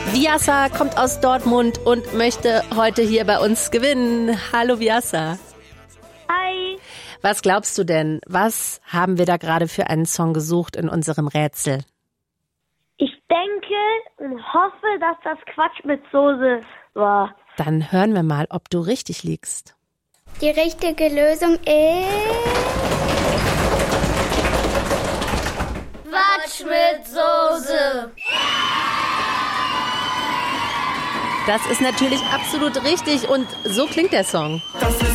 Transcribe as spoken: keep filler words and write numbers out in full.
Vyasa kommt aus Dortmund und möchte heute hier bei uns gewinnen. Hallo Vyasa. Hi. Was glaubst du denn? Was haben wir da gerade für einen Song gesucht in unserem Rätsel? Ich denke und hoffe, dass das Quatsch mit Soße war. Dann hören wir mal, ob du richtig liegst. Die richtige Lösung ist... Quatsch mit Soße. Das ist natürlich absolut richtig und so klingt der Song. Das ist